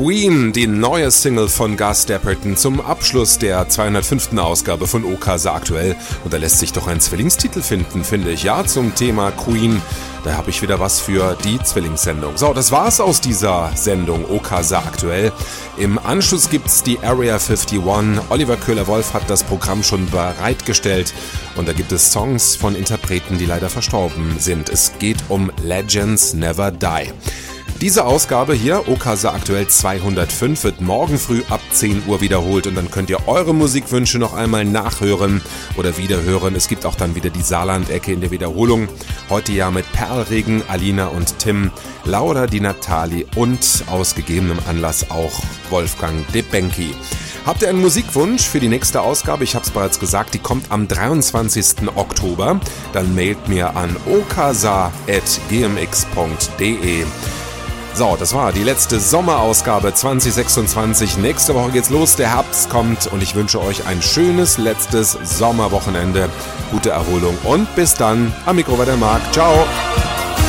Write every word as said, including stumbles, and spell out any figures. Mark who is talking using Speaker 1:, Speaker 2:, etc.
Speaker 1: Queen, die neue Single von Gus Dapperton zum Abschluss der zweihundertfünften Ausgabe von Okasa aktuell. Und da lässt sich doch ein Zwillingstitel finden, finde ich. Ja, zum Thema Queen, da habe ich wieder was für die Zwillingssendung. So, das war's aus dieser Sendung Okasa aktuell. Im Anschluss gibt's die Area einundfünfzig. Oliver Köhler-Wolf hat das Programm schon bereitgestellt. Und da gibt es Songs von Interpreten, die leider verstorben sind. Es geht um Legends Never Die. Diese Ausgabe hier, Okasa aktuell zweihundertfünf, wird morgen früh ab zehn Uhr wiederholt und dann könnt ihr eure Musikwünsche noch einmal nachhören oder wiederhören. Es gibt auch dann wieder die Saarland-Ecke in der Wiederholung. Heute ja mit Perlregen, Alina und Tim, Laura, die Natali und aus gegebenem Anlass auch Wolfgang de Benki. Habt ihr einen Musikwunsch für die nächste Ausgabe? Ich habe es bereits gesagt, die kommt am dreiundzwanzigsten Oktober. Dann mailt mir an okasa at g m x punkt d e. So, das war die letzte Sommerausgabe zwanzig sechsundzwanzig. Nächste Woche geht's los, der Herbst kommt und ich wünsche euch ein schönes letztes Sommerwochenende. Gute Erholung und bis dann. Am Mikro war der Marc. Ciao.